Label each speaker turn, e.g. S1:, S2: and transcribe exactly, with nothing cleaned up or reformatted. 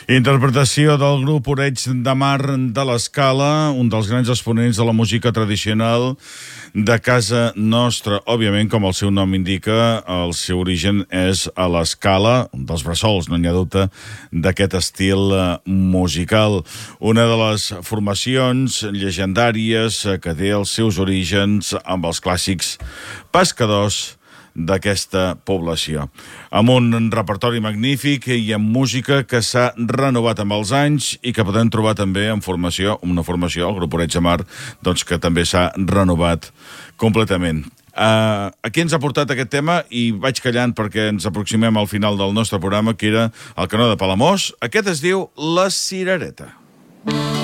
S1: Interpretació del grup Oreig de Mar de l'Escala, un dels grans exponents de la música tradicional de casa nostra. Òbviament, com el seu nom indica, el seu origen és a l'Escala, un dels bressols, no n'hi ha dubte, d'aquest estil musical. Una de les formacions llegendàries que té els seus orígens amb els clàssics pescadors d'aquesta població. Amb un repertori magnífic i amb música que s'ha renovat amb els anys i que podem trobar també en formació, una formació, el grup Oreig de Mar, doncs que també s'ha renovat completament. Uh, aquí ens ha portat aquest tema i vaig callant perquè ens aproximem al final del nostre programa, que era el Canó de Palamós. Aquest es diu La Cirereta.